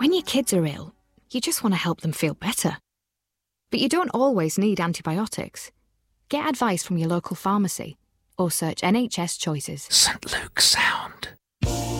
When your kids are ill, you just want to help them feel better. But you don't always need antibiotics. Get advice from your local pharmacy or search NHS Choices. St Luke's Sound.